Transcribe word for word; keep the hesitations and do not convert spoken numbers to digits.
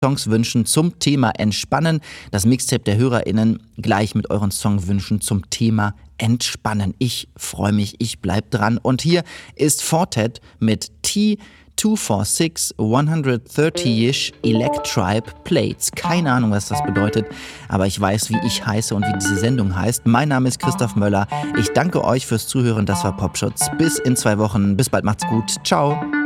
Songs wünschen zum Thema Entspannen. Das Mixtape der HörerInnen gleich mit euren Songwünschen zum Thema Entspannen. Ich freue mich, ich bleib dran. Und hier ist Fortet mit T zwei vier sechs hundertdreißig-ish Electribe Plates. Keine Ahnung, was das bedeutet, aber ich weiß, wie ich heiße und wie diese Sendung heißt. Mein Name ist Christoph Möller. Ich danke euch fürs Zuhören. Das war Popschutz. Bis in zwei Wochen. Bis bald. Macht's gut. Ciao.